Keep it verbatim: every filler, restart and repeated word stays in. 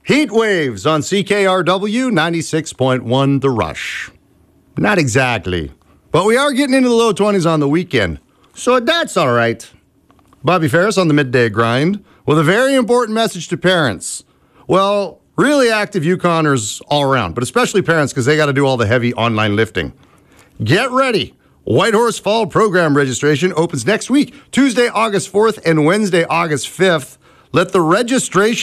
Heat waves on C K R W ninety-six point one The Rush. Not exactly, but we are getting into the low twenties on the weekend, so that's all right. Bobby Ferris on the midday grind with a very important message to parents. Well, really active Yukoners all around, but especially parents because they got to do all the heavy online lifting. Get ready. Whitehorse Fall program registration opens next week, Tuesday, August fourth and Wednesday, August fifth. Let the registration